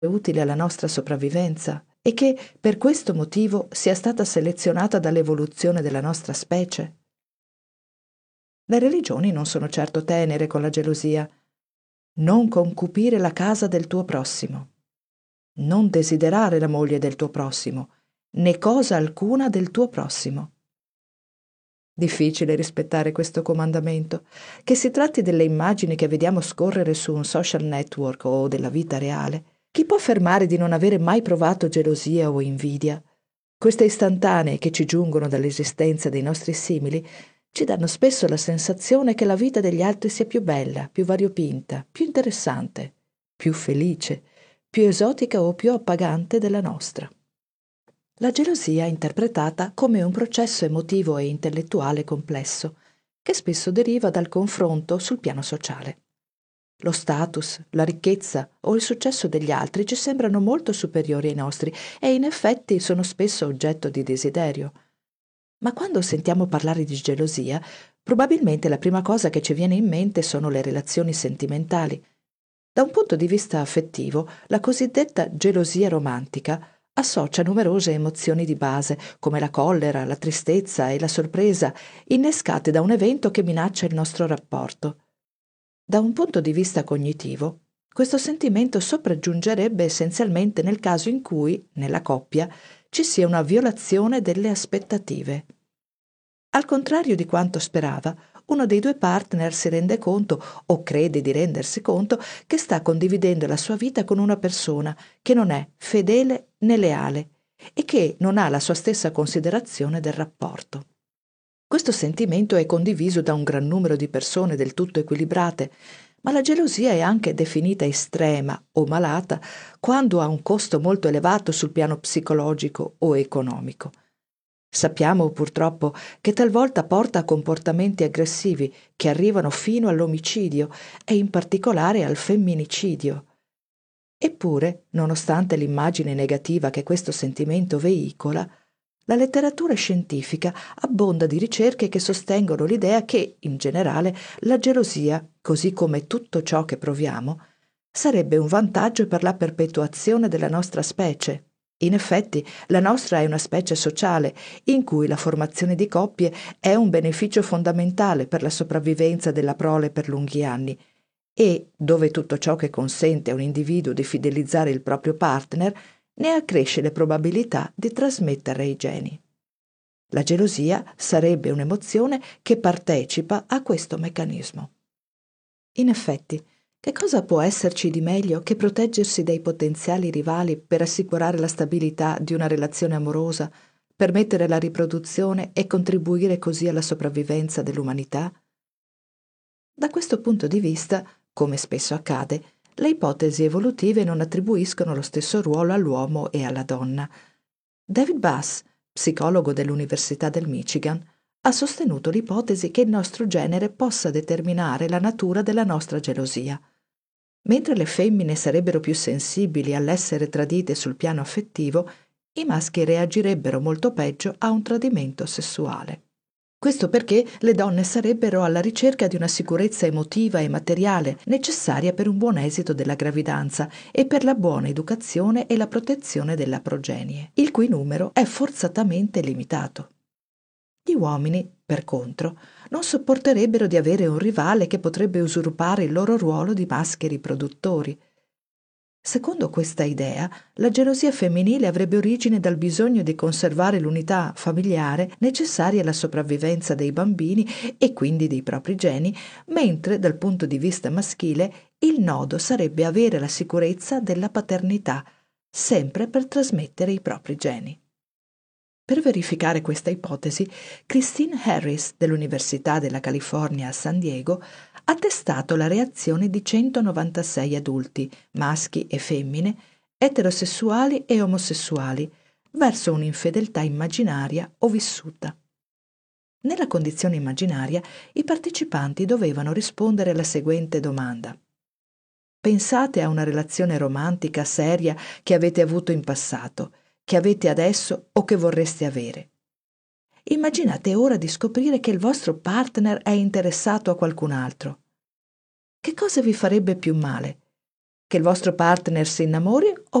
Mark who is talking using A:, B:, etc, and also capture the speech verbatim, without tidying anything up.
A: utili alla nostra sopravvivenza e che per questo motivo sia stata selezionata dall'evoluzione della nostra specie? Le religioni non sono certo tenere con la gelosia. Non concupire la casa del tuo prossimo. Non desiderare la moglie del tuo prossimo, né cosa alcuna del tuo prossimo. Difficile rispettare questo comandamento, che si tratti delle immagini che vediamo scorrere su un social network o della vita reale. Chi può affermare di non avere mai provato gelosia o invidia? Queste istantanee che ci giungono dall'esistenza dei nostri simili ci danno spesso la sensazione che la vita degli altri sia più bella, più variopinta, più interessante, più felice, più esotica o più appagante della nostra. La gelosia è interpretata come un processo emotivo e intellettuale complesso, che spesso deriva dal confronto sul piano sociale. Lo status, la ricchezza o il successo degli altri ci sembrano molto superiori ai nostri e in effetti sono spesso oggetto di desiderio. Ma quando sentiamo parlare di gelosia, probabilmente la prima cosa che ci viene in mente sono le relazioni sentimentali. Da un punto di vista affettivo, la cosiddetta gelosia romantica associa numerose emozioni di base, come la collera, la tristezza e la sorpresa, innescate da un evento che minaccia il nostro rapporto. Da un punto di vista cognitivo, questo sentimento sopraggiungerebbe essenzialmente nel caso in cui, nella coppia, ci sia una violazione delle aspettative. Al contrario di quanto sperava, uno dei due partner si rende conto, o crede di rendersi conto, che sta condividendo la sua vita con una persona che non è fedele né leale e che non ha la sua stessa considerazione del rapporto. Questo sentimento è condiviso da un gran numero di persone del tutto equilibrate, ma la gelosia è anche definita estrema o malata quando ha un costo molto elevato sul piano psicologico o economico. Sappiamo purtroppo che talvolta porta a comportamenti aggressivi che arrivano fino all'omicidio e in particolare al femminicidio. Eppure, nonostante l'immagine negativa che questo sentimento veicola, la letteratura scientifica abbonda di ricerche che sostengono l'idea che, in generale, la gelosia, così come tutto ciò che proviamo, sarebbe un vantaggio per la perpetuazione della nostra specie. In effetti, la nostra è una specie sociale, in cui la formazione di coppie è un beneficio fondamentale per la sopravvivenza della prole per lunghi anni, e dove tutto ciò che consente a un individuo di fidelizzare il proprio partner ne accresce le probabilità di trasmettere i geni. La gelosia sarebbe un'emozione che partecipa a questo meccanismo. In effetti, che cosa può esserci di meglio che proteggersi dai potenziali rivali per assicurare la stabilità di una relazione amorosa, permettere la riproduzione e contribuire così alla sopravvivenza dell'umanità? Da questo punto di vista, come spesso accade, le ipotesi evolutive non attribuiscono lo stesso ruolo all'uomo e alla donna. David Buss, psicologo dell'Università del Michigan, ha sostenuto l'ipotesi che il nostro genere possa determinare la natura della nostra gelosia. Mentre le femmine sarebbero più sensibili all'essere tradite sul piano affettivo, i maschi reagirebbero molto peggio a un tradimento sessuale. Questo perché le donne sarebbero alla ricerca di una sicurezza emotiva e materiale necessaria per un buon esito della gravidanza e per la buona educazione e la protezione della progenie, il cui numero è forzatamente limitato. Gli uomini, per contro, non sopporterebbero di avere un rivale che potrebbe usurpare il loro ruolo di maschi riproduttori. Secondo questa idea, la gelosia femminile avrebbe origine dal bisogno di conservare l'unità familiare necessaria alla sopravvivenza dei bambini e quindi dei propri geni, mentre dal punto di vista maschile il nodo sarebbe avere la sicurezza della paternità, sempre per trasmettere i propri geni. Per verificare questa ipotesi, Christine Harris dell'Università della California a San Diego ha testato la reazione di centonovantasei adulti, maschi e femmine, eterosessuali e omosessuali, verso un'infedeltà immaginaria o vissuta. Nella condizione immaginaria, i partecipanti dovevano rispondere alla seguente domanda. Pensate a una relazione romantica seria che avete avuto in passato, che avete adesso o che vorreste avere. Immaginate ora di scoprire che il vostro partner è interessato a qualcun altro. Che cosa vi farebbe più male? Che il vostro partner si innamori o